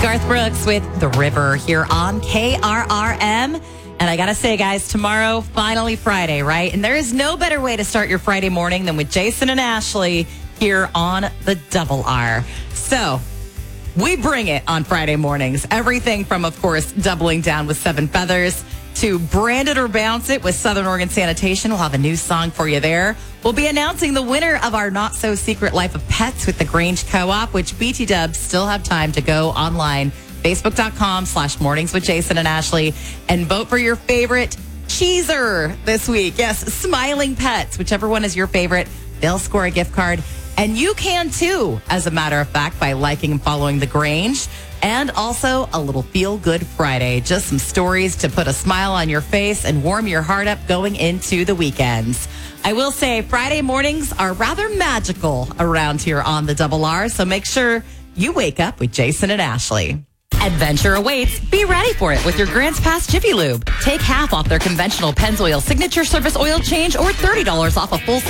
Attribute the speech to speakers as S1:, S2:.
S1: Garth Brooks with The River here on KRRM. And I got to say, guys, tomorrow, finally Friday, right? And there is no better way to start your Friday morning than with Jason and Ashley here on the Double R. So we bring it on Friday mornings. Everything from, of course, doubling down with Seven Feathers to Brand It or Bounce It with Southern Oregon Sanitation. We'll have a new song for you there. We'll be announcing the winner of our Not So Secret Life of Pets with the Grange Co-op, which BT Dubs still have time to go online, Facebook.com/mornings with Jason and Ashley, and vote for your favorite cheeser this week. Yes, Smiling Pets, whichever one is your favorite, they'll score a gift card. And you can too, as a matter of fact, by liking and following The Grange. And also a little Feel Good Friday. Just some stories to put a smile on your face and warm your heart up going into the weekends. I will say Friday mornings are rather magical around here on the Double R, so make sure you wake up with Jason and Ashley. Adventure awaits. Be ready for it with your Grants Pass Jiffy Lube. Take half off their conventional Pennzoil Signature Service oil change or $30 off a full